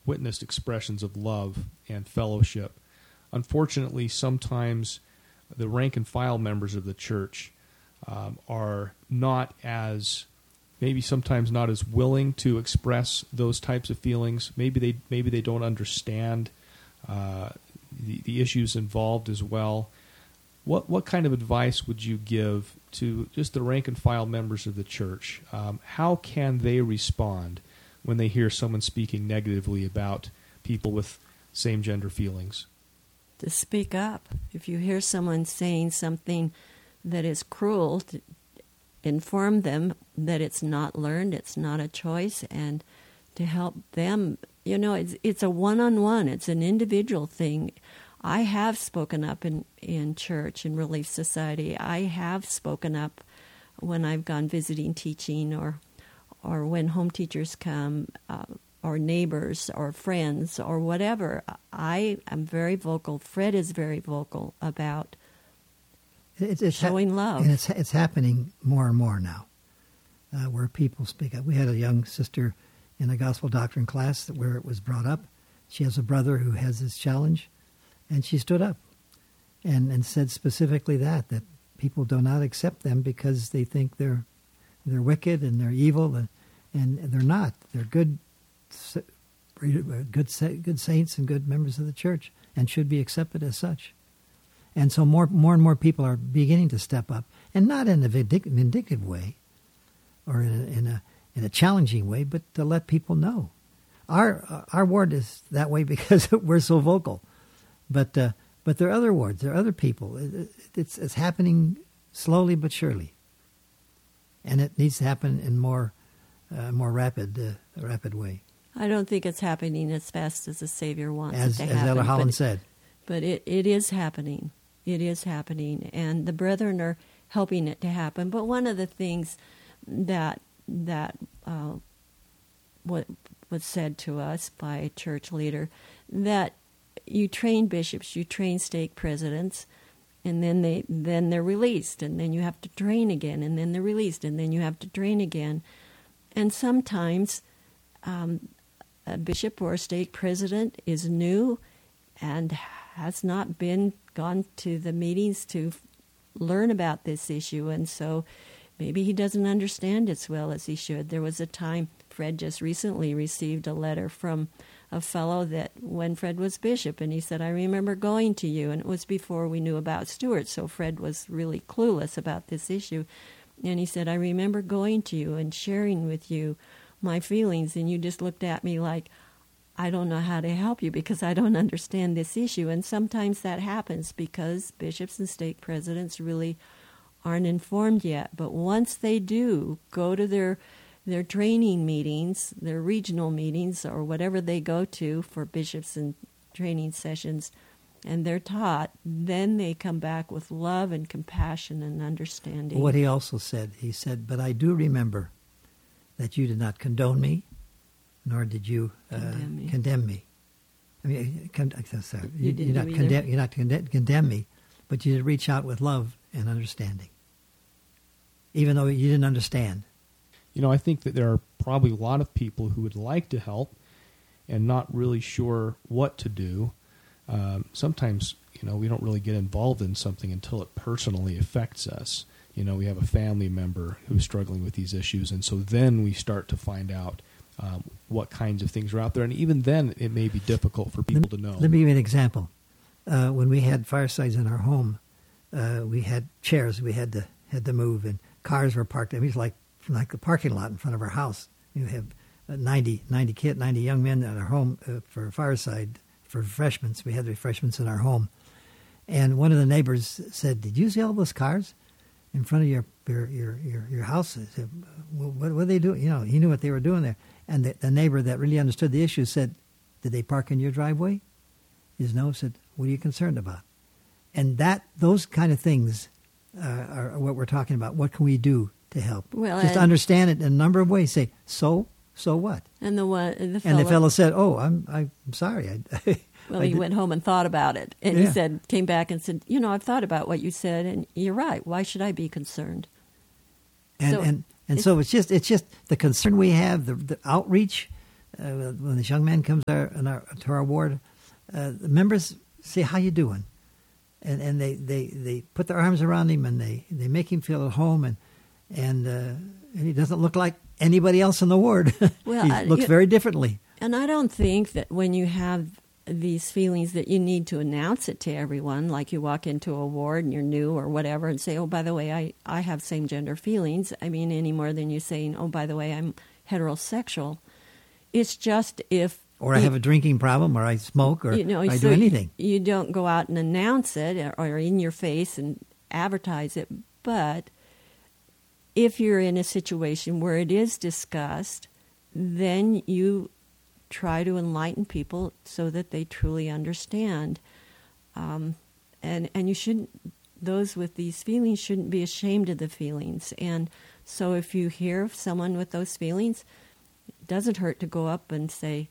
witnessed expressions of love and fellowship. Unfortunately, sometimes the rank and file members of the church are not as, maybe sometimes not as willing to express those types of feelings. Maybe they don't understand the issues involved as well. What kind of advice would you give to just the rank and file members of the church? How can they respond when they hear someone speaking negatively about people with same-gender feelings? To speak up. If you hear someone saying something that is cruel, to inform them that it's not learned, it's not a choice, and to help them. You know, it's a one-on-one, it's an individual thing. I have spoken up in church, in Relief Society. I have spoken up when I've gone visiting teaching or when home teachers come, or neighbors or friends or whatever. I am very vocal. Fred is very vocal about showing love. And it's happening more and more now, where people speak up. We had a young sister in a gospel doctrine class where it was brought up. She has a brother who has this challenge, and she stood up and said specifically that people do not accept them because they think they're wicked and they're evil, and they're not. They're good saints and good members of the church and should be accepted as such. And so more and more people are beginning to step up, and not in a vindictive way or in a challenging way, but to let people know. Our ward is that way because we're so vocal. But there are other wards, there are other people. It's happening slowly but surely, and it needs to happen in more rapid way. I don't think it's happening as fast as the Savior wants it to happen. As Elder Holland said. But it is happening. It is happening, and the brethren are helping it to happen. But one of the things that what was said to us by a church leader, that you train bishops, you train stake presidents, and then they're released, and then you have to train again, and then they're released, and then you have to train again. And sometimes a bishop or a stake president is new and has not gone to the meetings to learn about this issue, and so maybe he doesn't understand as well as he should. There was a time, Fred just recently received a letter from a fellow that when Fred was bishop, and he said, I remember going to you, and it was before we knew about Stewart, so Fred was really clueless about this issue. And he said, I remember going to you and sharing with you my feelings, and you just looked at me like, I don't know how to help you because I don't understand this issue. And sometimes that happens because bishops and stake presidents really aren't informed yet. But once they do go to their training meetings, their regional meetings, or whatever they go to for bishops and training sessions, and they're taught, then they come back with love and compassion and understanding. What he also said, but I do remember that you did not condone me, nor did you condemn me. I mean, sorry, you did not condemn me, but you did reach out with love and understanding, even though you didn't understand. You know, I think that there are probably a lot of people who would like to help and not really sure what to do. Sometimes, we don't really get involved in something until it personally affects us. We have a family member who's struggling with these issues, and so then we start to find out what kinds of things are out there. And even then, it may be difficult for people to know. Let me give you an example. When we had firesides in our home, we had chairs we had to move, and cars were parked. It was like the parking lot in front of our house. You have 90 young men at our home for a fireside for refreshments. We had refreshments in our home. And one of the neighbors said, did you see all those cars in front of your house? I said, what are they doing? He knew what they were doing there. And the neighbor that really understood the issue said, did they park in your driveway? He said, no. Said, what are you concerned about? And those kind of things are what we're talking about. What can we do to help? Well, just understand it in a number of ways. Say, so what? And the fellow said, oh, I'm sorry. Well, he went home and thought about it. And he came back and said, I've thought about what you said, and you're right. Why should I be concerned? So it's just the concern we have, the outreach, when this young man comes to our ward, the members say, "How you doing?" And they put their arms around him and they make him feel at home, and he doesn't look like anybody else in the ward. Well, he looks very differently. And I don't think that when you have these feelings that you need to announce it to everyone, like you walk into a ward and you're new or whatever and say, "Oh, by the way, I have same-gender feelings." I mean, any more than you saying, "Oh, by the way, I'm heterosexual." It's just if... Or I have a drinking problem, or I smoke, or I do anything. You don't go out and announce it or in your face and advertise it. But if you're in a situation where it is discussed, then you try to enlighten people so that they truly understand. And you shouldn't, those with these feelings shouldn't be ashamed of the feelings. And so if you hear of someone with those feelings, it doesn't hurt to go up and say,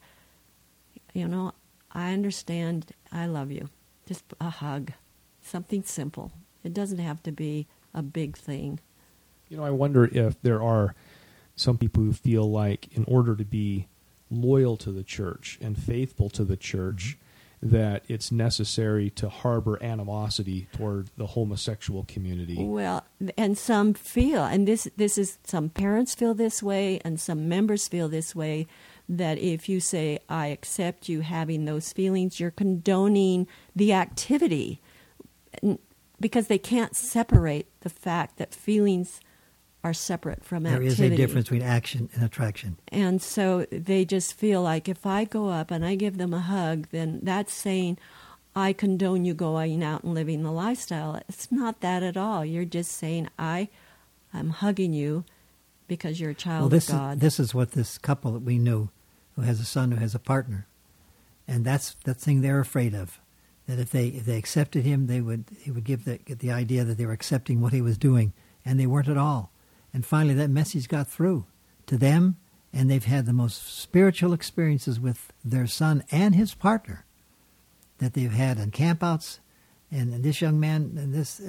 "I understand, I love you." Just a hug, something simple. It doesn't have to be a big thing. I wonder if there are some people who feel like in order to be loyal to the church and faithful to the church, that it's necessary to harbor animosity toward the homosexual community. Well, and some feel, and this is, some parents feel this way and some members feel this way, that if you say, "I accept you having those feelings," you're condoning the activity, because they can't separate the fact that feelings are separate from activity. There is a difference between action and attraction. And so they just feel like if I go up and I give them a hug, then that's saying, "I condone you going out and living the lifestyle." It's not that at all. You're just saying, I'm hugging you because you're a child of God. This is what this couple that we knew, who has a son who has a partner, and that's the thing they're afraid of. That if they accepted him, he would get the idea that they were accepting what he was doing, and they weren't at all. And finally, that message got through to them, and they've had the most spiritual experiences with their son and his partner that they've had on campouts. And this young man,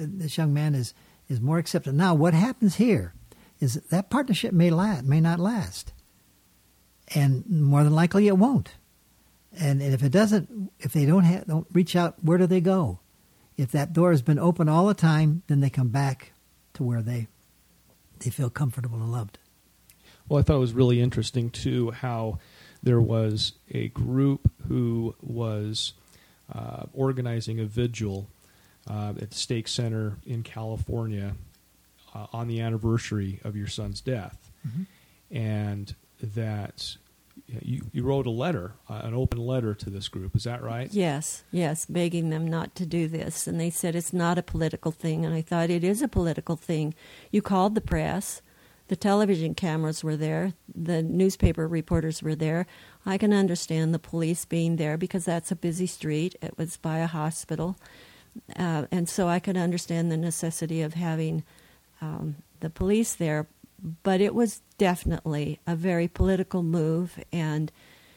is more accepted. Now, what happens here is that partnership may not last, and more than likely it won't. And if it doesn't, if they don't reach out, where do they go? If that door has been open all the time, then they come back to where they feel comfortable and loved. Well, I thought it was really interesting, too, how there was a group who was organizing a vigil at the Stake Center in California on the anniversary of your son's death. Mm-hmm. And that you wrote a letter, an open letter to this group. Is that right? Yes, begging them not to do this. And they said it's not a political thing. And I thought it is a political thing. You called the press. The television cameras were there. The newspaper reporters were there. I can understand the police being there because that's a busy street. It was by a hospital. And so I could understand the necessity of having the police there. But it was definitely a very political move, and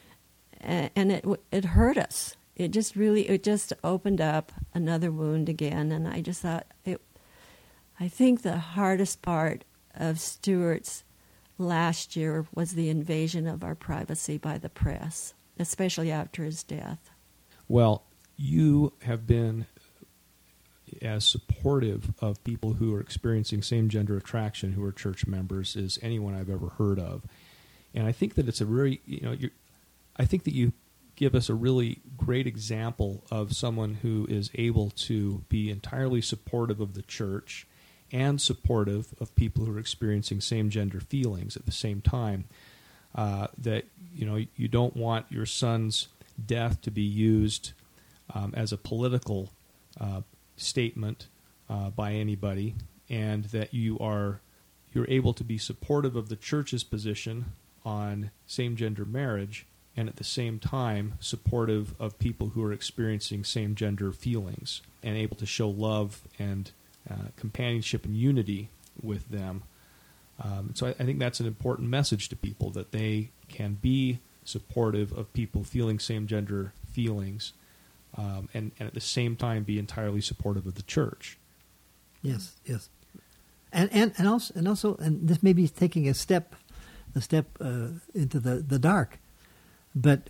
it hurt us. It just opened up another wound again. And I just thought I think the hardest part of Stuart's last year was the invasion of our privacy by the press, especially after his death. Well, you have been as supportive of people who are experiencing same-gender attraction who are church members as anyone I've ever heard of. And I think that it's a very, I think that you give us a really great example of someone who is able to be entirely supportive of the church and supportive of people who are experiencing same-gender feelings at the same time. That, you don't want your son's death to be used as a political statement by anybody, and that you're able to be supportive of the church's position on same-gender marriage, and at the same time supportive of people who are experiencing same-gender feelings, and able to show love and companionship and unity with them. So I think that's an important message to people, that they can be supportive of people feeling same-gender feelings, and at the same time be entirely supportive of the church. Yes, and also, this may be taking a step into the dark. But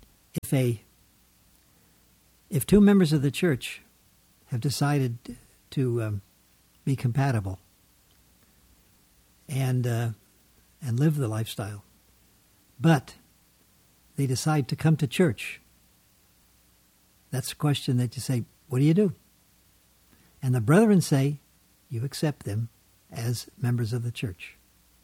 if two members of the church have decided to be compatible and live the lifestyle, but they decide to come to church, that's a question that you say, what do you do? And the brethren say, you accept them as members of the church.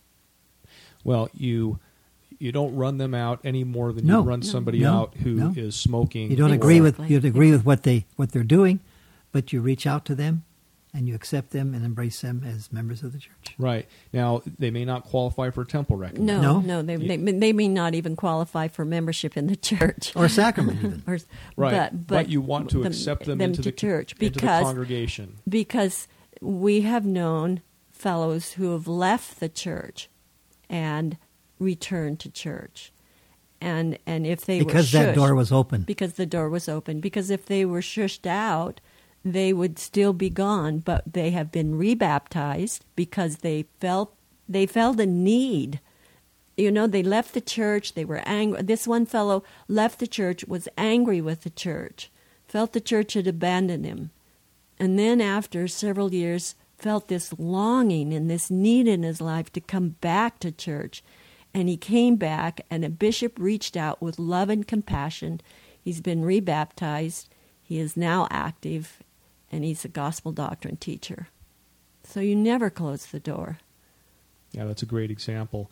Well, you don't run them out any more than No. you run somebody No. out who is smoking. You don't or- agree with Exactly. what they're doing, but you reach out to them and you accept them and embrace them as members of the church. Right. Now, they may not qualify for temple recognition. No, they may not even qualify for membership in the church. Or a sacrament even. Or- Right. But you want to them- accept them into the church into the because congregation. because we have known fellows who have left the church and returned to church, and if they Because were that door was open. because the door was open, because if they were shushed out, they would still be gone, but they have been rebaptized because they felt a need. You know, they left the church, they were angry. This one fellow left the church, was angry with the church, felt the church had abandoned him. And then after several years, felt this longing and this need in his life to come back to church. And he came back, and a bishop reached out with love and compassion. He's been rebaptized. He is now active, and he's a gospel doctrine teacher. So you never close the door. Yeah, that's a great example.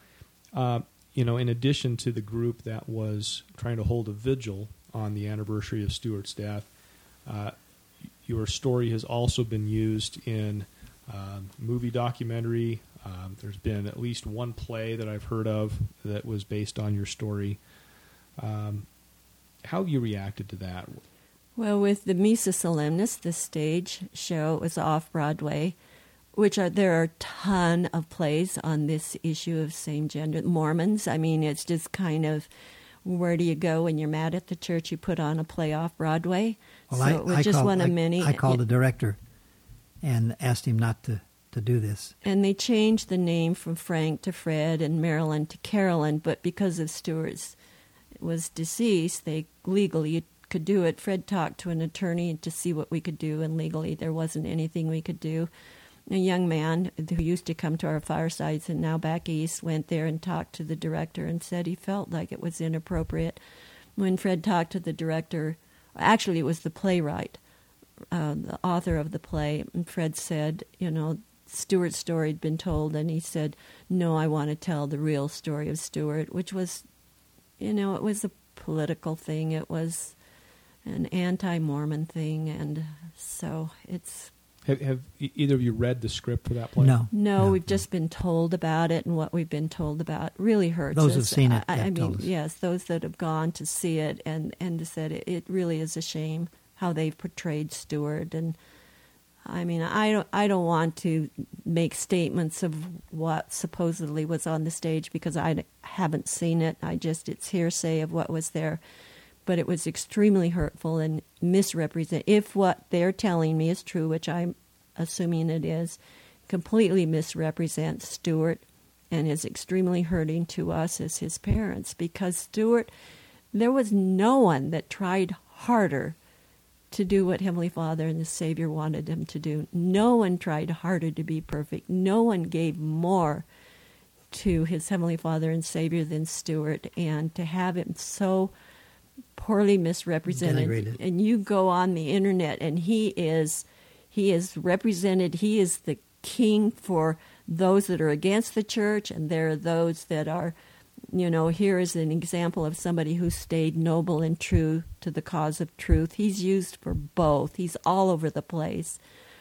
In addition to the group that was trying to hold a vigil on the anniversary of Stuart's death, your story has also been used in movie documentary. There's been at least one play that I've heard of that was based on your story. How have you reacted to that? Well, with the Missa Solemnis, the stage show, it was off-Broadway, there are a ton of plays on this issue of same-gender. Mormons, I mean, it's just kind of, where do you go when you're mad at the church? You put on a play off-Broadway. Well, so it was just one of many. I called the director and asked him not to do this. And they changed the name from Frank to Fred and Marilyn to Carolyn, but because of Stuart was deceased, they legally could do it. Fred talked to an attorney to see what we could do, and legally there wasn't anything we could do. A young man who used to come to our firesides and now back east went there and talked to the director and said he felt like it was inappropriate. When Fred talked to the director, actually it was the playwright, the author of the play, and Fred said, Stuart's story had been told, and he said, no, I want to tell the real story of Stuart, which was, it was a political thing. It was an anti-Mormon thing, and so it's... Have either of you read the script for that play? No, we've just been told about it, and what we've been told about really hurts Those us. who've seen it I have mean, told us. yes, those that have gone to see it and said it really is a shame how they've portrayed Stuart. And I mean, I don't want to make statements of what supposedly was on the stage because I haven't seen it. It's hearsay of what was there. But it was extremely hurtful and misrepresent. If what they're telling me is true, which I'm assuming it is, completely misrepresents Stuart and is extremely hurting to us as his parents, because Stuart, there was no one that tried harder to do what Heavenly Father and the Savior wanted him to do. No one tried harder to be perfect. No one gave more to his Heavenly Father and Savior than Stuart, and to have him so poorly misrepresented. Denigrated. And you go on the internet and he is represented, he is the king for those that are against the church, and there are those that are, here is an example of somebody who stayed noble and true to the cause of truth. He's used for both. He's all over the place.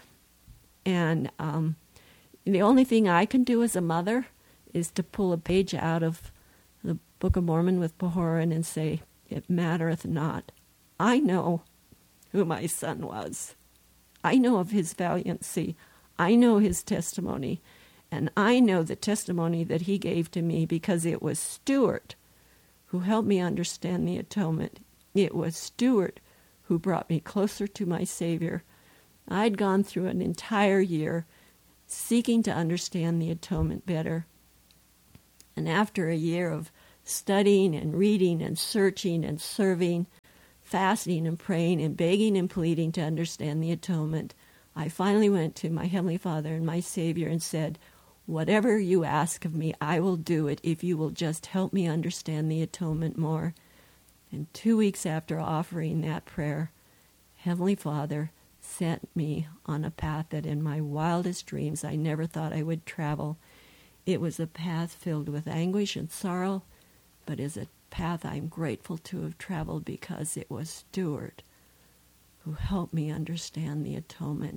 And the only thing I can do as a mother is to pull a page out of the Book of Mormon with Pahoran and say, it mattereth not. I know who my son was. I know of his valiancy. I know his testimony. And I know the testimony that he gave to me because it was Stuart who helped me understand the atonement. It was Stuart who brought me closer to my Savior. I'd gone through an entire year seeking to understand the atonement better. And after a year of studying and reading and searching and serving, fasting and praying and begging and pleading to understand the atonement, I finally went to my Heavenly Father and my Savior and said, whatever you ask of me, I will do it if you will just help me understand the atonement more. And 2 weeks after offering that prayer, Heavenly Father sent me on a path that in my wildest dreams I never thought I would travel. It was a path filled with anguish and sorrow, but is a path I'm grateful to have traveled because it was Stuart who helped me understand the atonement.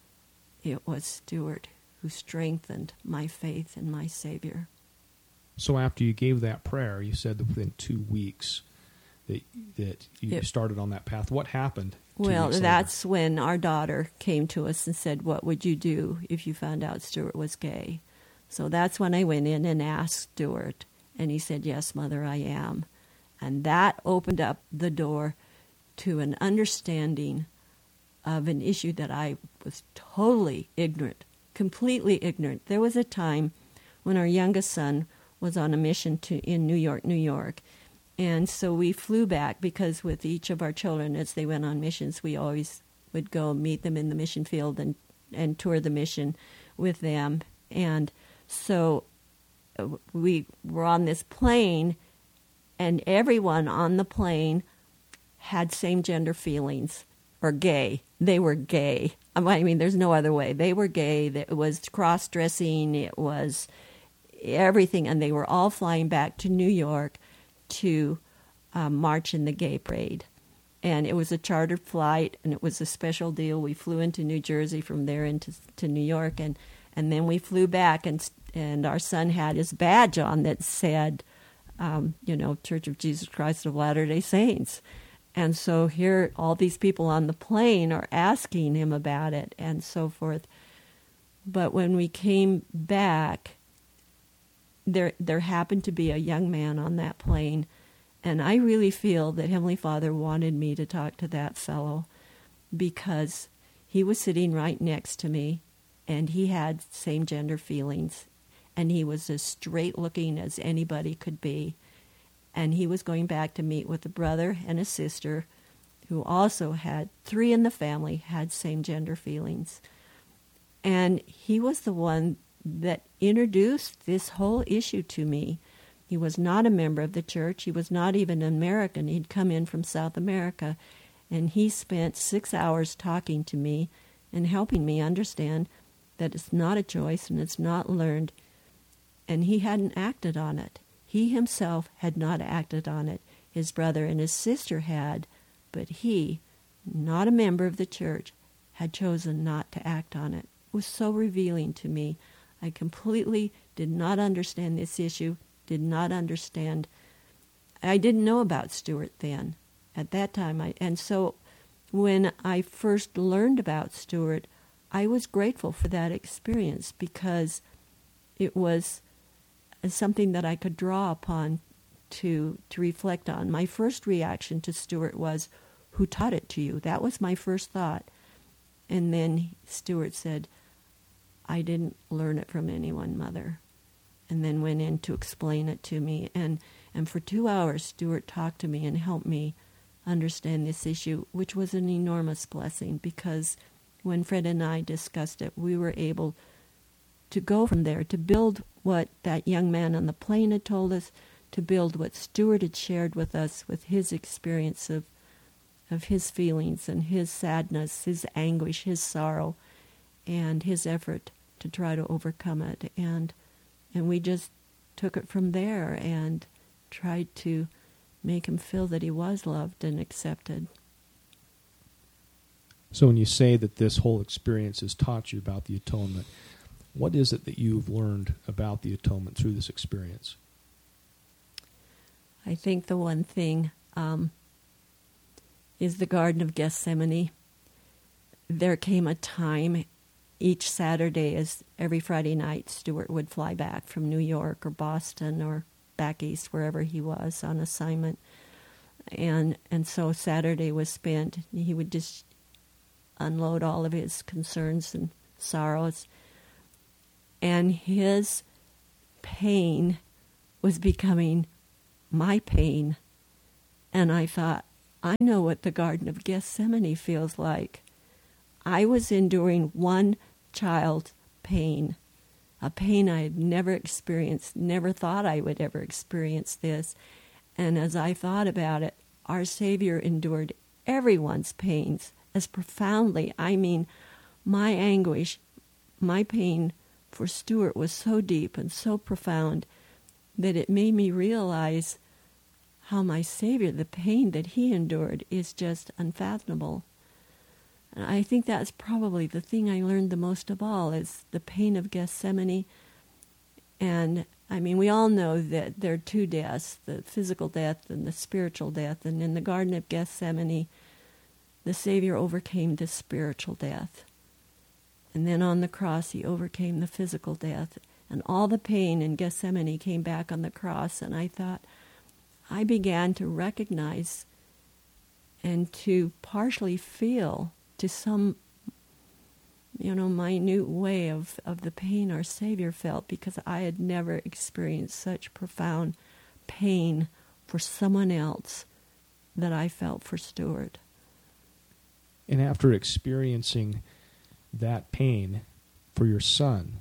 It was Stuart who strengthened my faith in my Savior. So after you gave that prayer, you said that within 2 weeks that you started on that path. What happened? Well, that's when our daughter came to us and said, what would you do if you found out Stuart was gay? So that's when I went in and asked Stuart, and he said, yes, Mother, I am. And that opened up the door to an understanding of an issue that I was totally ignorant, completely ignorant. There was a time when our youngest son was on a mission in New York, and so we flew back because with each of our children, as they went on missions, we always would go meet them in the mission field and tour the mission with them. And so we were on this plane, and everyone on the plane had same-gender feelings, or gay. They were gay. I mean, there's no other way. They were gay. It was cross-dressing. It was everything. And they were all flying back to New York to march in the gay parade. And it was a chartered flight, and it was a special deal. We flew into New Jersey from there into New York, and then we flew back, and our son had his badge on that said, Church of Jesus Christ of Latter-day Saints. And so here, all these people on the plane are asking him about it and so forth. But when we came back, there happened to be a young man on that plane, and I really feel that Heavenly Father wanted me to talk to that fellow because he was sitting right next to me, and he had same-gender feelings, and he was as straight-looking as anybody could be. And he was going back to meet with a brother and a sister who also had, 3 in the family had same-gender feelings. And he was the one that introduced this whole issue to me. He was not a member of the church. He was not even an American. He'd come in from South America. And he spent 6 hours talking to me and helping me understand that it's not a choice and it's not learned. And he hadn't acted on it. He himself had not acted on it. His brother and his sister had, but he, not a member of the church, had chosen not to act on it. It was so revealing to me. I completely did not understand this issue, did not understand. I didn't know about Stuart then. At that time, and so when I first learned about Stuart, I was grateful for that experience because it was something that I could draw upon to reflect on. My first reaction to Stuart was, who taught it to you? That was my first thought. And then Stuart said, I didn't learn it from anyone, Mother. And then went in to explain it to me. And for 2 hours, Stuart talked to me and helped me understand this issue, which was an enormous blessing because when Fred and I discussed it, we were able to go from there, to build what that young man on the plane had told us, to build what Stuart had shared with us with his experience of his feelings and his sadness, his anguish, his sorrow, and his effort to try to overcome it. And we just took it from there and tried to make him feel that he was loved and accepted. So when you say that this whole experience has taught you about the atonement, what is it that you've learned about the atonement through this experience? I think the one thing is the Garden of Gethsemane. There came a time each Saturday, as every Friday night, Stuart would fly back from New York or Boston or back east, wherever he was on assignment. And so Saturday was spent. He would just unload all of his concerns and sorrows. And his pain was becoming my pain. And I thought, I know what the Garden of Gethsemane feels like. I was enduring one child's pain, a pain I had never experienced, never thought I would ever experience this. And as I thought about it, our Savior endured everyone's pains as profoundly. I mean, my anguish, my pain for Stuart was so deep and so profound that it made me realize how my Savior, the pain that he endured, is just unfathomable. And I think that's probably the thing I learned the most of all, is the pain of Gethsemane. And, I mean, we all know that there are two deaths, the physical death and the spiritual death. And in the Garden of Gethsemane, the Savior overcame the spiritual death. And then on the cross, he overcame the physical death. And all the pain in Gethsemane came back on the cross. And I thought, I began to recognize and to partially feel to some, minute way of the pain our Savior felt, because I had never experienced such profound pain for someone else that I felt for Stuart. And after experiencing that pain for your son,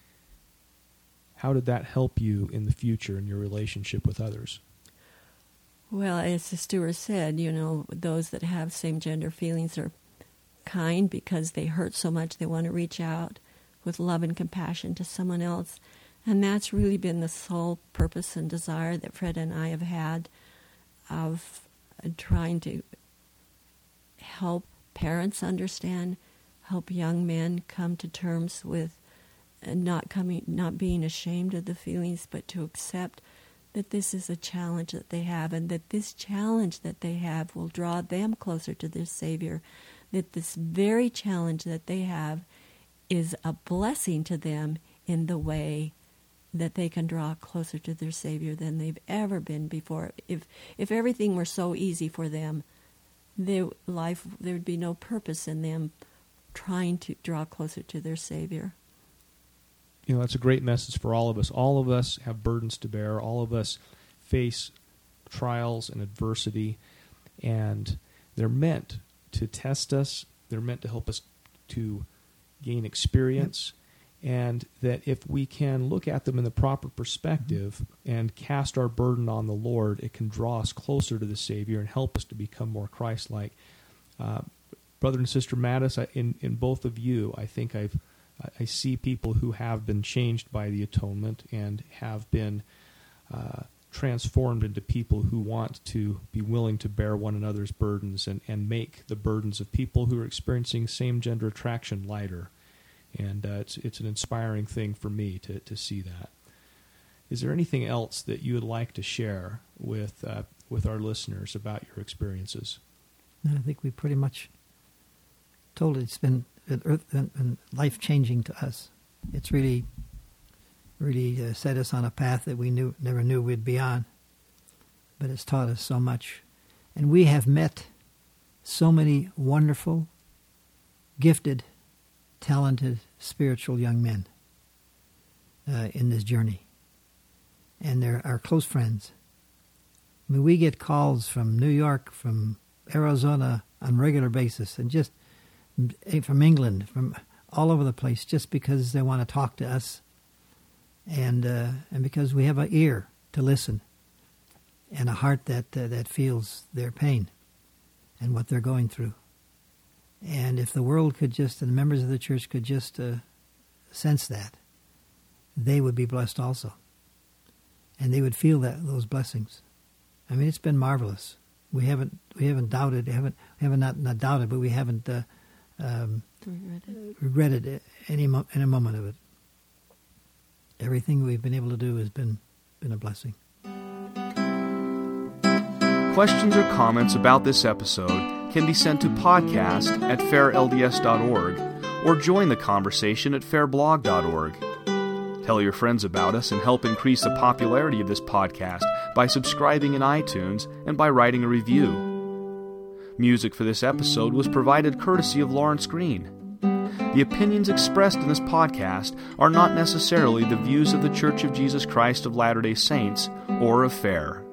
how did that help you in the future in your relationship with others? Well, as the Stuart said, those that have same-gender feelings are kind because they hurt so much they want to reach out with love and compassion to someone else. And that's really been the sole purpose and desire that Fred and I have had of trying to help parents understand, help young men come to terms with not being ashamed of the feelings, but to accept that this is a challenge that they have, and that this challenge that they have will draw them closer to their Savior, that this very challenge that they have is a blessing to them in the way that they can draw closer to their Savior than they've ever been before. If everything were so easy for them, there would be no purpose in them trying to draw closer to their Savior. That's a great message for all of us. All of us have burdens to bear. All of us face trials and adversity, and they're meant to test us. They're meant to help us to gain experience, and that if we can look at them in the proper perspective and cast our burden on the Lord, it can draw us closer to the Savior and help us to become more Christ-like. Brother and Sister Mattis, in both of you, I think I see people who have been changed by the atonement and have been transformed into people who want to be willing to bear one another's burdens and make the burdens of people who are experiencing same-gender attraction lighter. And it's an inspiring thing for me to see that. Is there anything else that you would like to share with our listeners about your experiences? No, I think we pretty much told it. It's been life-changing to us. It's really set us on a path that we never knew we'd be on. But it's taught us so much. And we have met so many wonderful, gifted, talented, spiritual young men in this journey. And they're our close friends. I mean, we get calls from New York, from Arizona on a regular basis, and just from England, from all over the place, just because they want to talk to us, and because we have an ear to listen, and a heart that feels their pain and what they're going through. And if the world could just, and the members of the church could just sense that, they would be blessed also, and they would feel those blessings. I mean, it's been marvelous. We haven't doubted, not doubted, but we haven't regretted it any moment of it. Everything we've been able to do has been a blessing. Questions or comments about this episode can be sent to podcast@fairlds.org or join the conversation at fairblog.org. Tell your friends about us and help increase the popularity of this podcast by subscribing in iTunes and by writing a review. Music for this episode was provided courtesy of Lawrence Green. The opinions expressed in this podcast are not necessarily the views of the Church of Jesus Christ of Latter-day Saints or of FAIR.